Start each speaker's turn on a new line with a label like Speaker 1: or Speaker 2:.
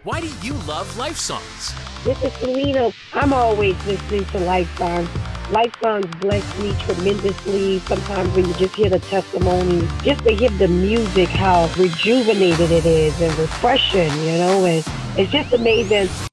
Speaker 1: Why do you love Life Songs?
Speaker 2: This is Selena. I'm always listening to Life Songs. Life Songs bless me tremendously. Sometimes when you just hear the testimony, just to hear the music, how rejuvenated it is and refreshing, and it's just amazing.